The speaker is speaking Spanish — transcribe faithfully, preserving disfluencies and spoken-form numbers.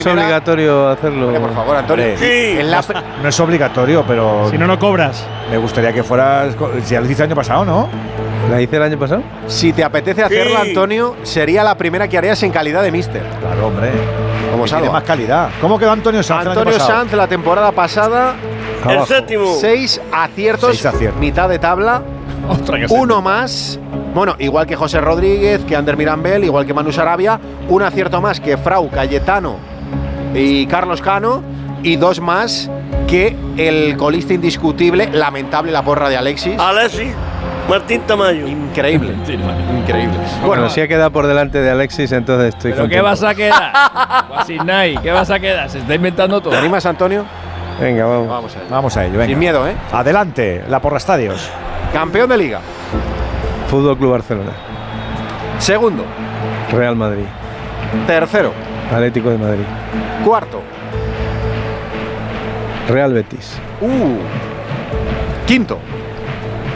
Es obligatorio hacerlo. Hombre, por favor, Antonio. Sí. En la, No es obligatorio, pero Si no, no cobras. me gustaría que fueras. Si ya lo hiciste el año pasado, ¿no? ¿La hice el año pasado? si te apetece hacerla, Sí. Antonio, sería la primera que harías en calidad de mister. Claro, hombre. Como Que tiene salva. más calidad. ¿Cómo quedó Antonio Sanz el año Antonio pasado? Sanz, la temporada pasada, El Abajo. séptimo. seis aciertos, Seis aciertos. mitad de tabla, Ostras, que se- uno más. Bueno, igual que José Rodríguez, que Ander Mirambel, igual que Manu Sarabia, un acierto más que Frau, Cayetano y Carlos Cano, y dos más que el colista indiscutible, lamentable la porra de Alexis. Alexis Martín Tamayo. Increíble, increíble. Bueno, Bueno, si ha quedado por delante de Alexis, entonces estoy ¿Pero qué contento. vas a quedar? Guasinay, ¿qué vas a quedar? Se está inventando todo. ¿te animas, Antonio? Venga, vamos. Vamos a ello. Vamos a ello, venga. Sin miedo, ¿eh? Adelante, la porra estadios. Campeón de Liga. Fútbol Club Barcelona. Segundo. Real Madrid. Tercero. Atlético de Madrid. Cuarto. Real Betis. Uh. Quinto.